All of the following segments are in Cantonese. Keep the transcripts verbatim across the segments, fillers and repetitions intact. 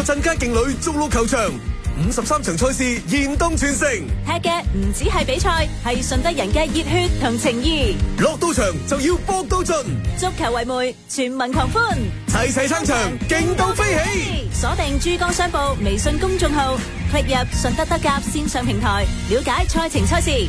個鎮街勁旅逐鹿球場，五十三場賽事現當全城。 踢嘅唔止係比賽，係順德人嘅熱血同情義。 落到場就要搏到盡， 足球為媒，全民狂歡， 齊齊撐場，勁到飛起。 鎖定珠江商報微信公眾號，click入順德德甲線上平台，了解賽程賽事。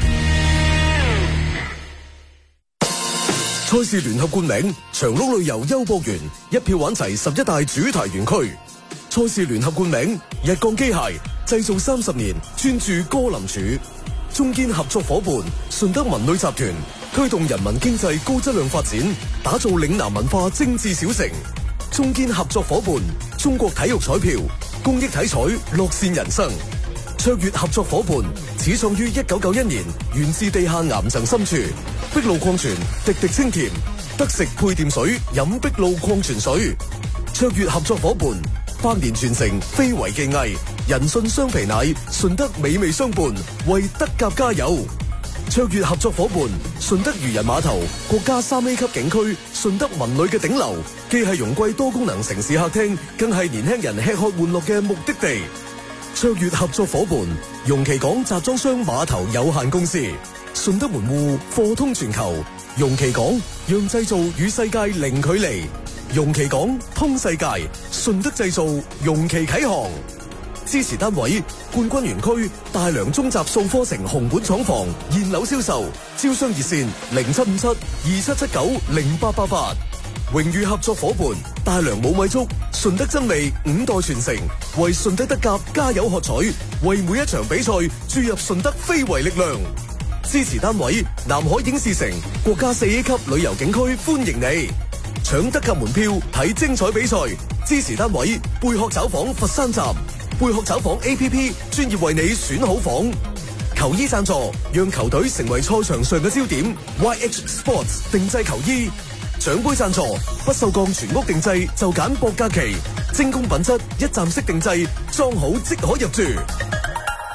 賽事聯合冠名長隆旅遊優博園，一票玩齊十一大主題園區。賽事聯合冠名日鋼機械，製造三十年，專注歌林柱。中堅合作夥伴順德文旅集團，推動人民經濟高質量發展，打造嶺南文化精緻小城。中堅合作夥伴中國體育彩票，公益體彩，樂善人生。卓越合作夥伴始創於一九九一年，源自地下岩層深處。碧露礦泉，滴滴清甜，得食配電水，飲碧露礦泉水。卓越合作夥伴百年傳承，非遺技藝，人信雙皮奶，順德美味相伴，為德甲加油。卓越合作夥伴順德漁人碼頭，國家三 A 級景區，順德文旅嘅頂流，既係容桂多功能城市客廳，更係年輕人吃喝玩樂嘅目的地。卓越合作夥伴容其港集裝箱碼頭有限公司，順德門戶貨通全球，容其港讓製造與世界零距離，容其港通世界，順德製造，容其啟航。支持單位冠軍園區大良中集數科城紅本廠房現樓銷售，招商熱線零七五七二七七九零八八八。榮譽合作夥伴大良冇米粥，順德真味五代傳承，為順德德甲加油喝彩，為每一場比賽注入順德非遺力量。支持單位南海影視城國家四 A 級旅遊景區歡迎你，搶德甲門票睇精彩比賽。支持單位貝殼找房佛山站，貝殼找房 A P P 專業為你選好房。球衣贊助讓球隊成為賽場上嘅焦點 ，Y H Sports 定製球衣。獎杯贊助不鏽鋼全屋定製就揀博格奇，精工品質一站式定製，裝好即可入住。